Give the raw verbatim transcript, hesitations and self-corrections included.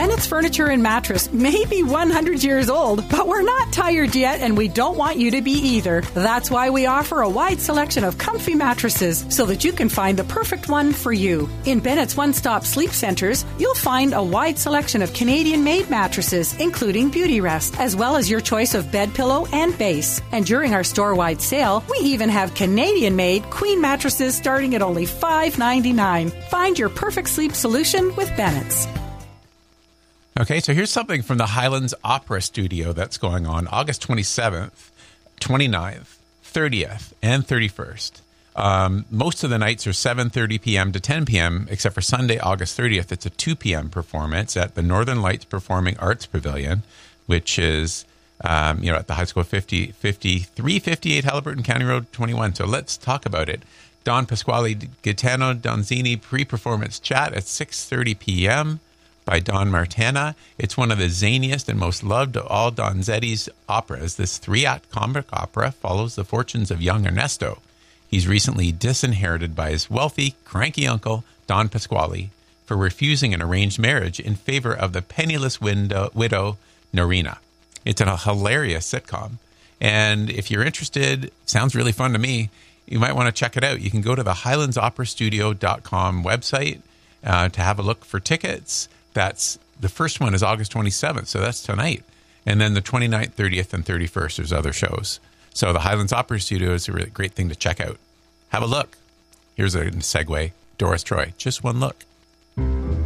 Bennett's Furniture and Mattress may be one hundred years old, but we're not tired yet, and we don't want you to be either. That's why we offer a wide selection of comfy mattresses so that you can find the perfect one for you. In Bennett's One-Stop Sleep Centers, you'll find a wide selection of Canadian-made mattresses, including Beauty Rest, as well as your choice of bed pillow and base. And during our store-wide sale, we even have Canadian-made queen mattresses starting at only five dollars and ninety-nine cents. Find your perfect sleep solution with Bennett's. Okay, so here's something from the Highlands Opera Studio that's going on August twenty-seventh, twenty-ninth, thirtieth, and thirty-first. Um, most of the nights are seven thirty p.m. to ten p.m., except for Sunday, August thirtieth. It's a two p.m. performance at the Northern Lights Performing Arts Pavilion, which is um, you know, at the high school, fifty, fifty-three fifty-eight Haliburton County Road twenty-one. So let's talk about it. Don Pasquale Gaetano Donzini pre-performance chat at six thirty p.m. by Don Martana. It's one of the zaniest and most loved of all Donizetti's operas. This three-act comic opera follows the fortunes of young Ernesto. He's recently disinherited by his wealthy, cranky uncle, Don Pasquale, for refusing an arranged marriage in favor of the penniless window, widow, Norina. It's a hilarious sitcom. And if you're interested, sounds really fun to me, you might want to check it out. You can go to the highlands opera studio dot com website uh, to have a look for tickets. That's the first one is August twenty-seventh, so that's tonight. And then the twenty-ninth, thirtieth, and thirty-first, there's other shows. So the Highlands Opera Studio is a really great thing to check out. Have a look. Here's a segue. Doris Troy, just one look.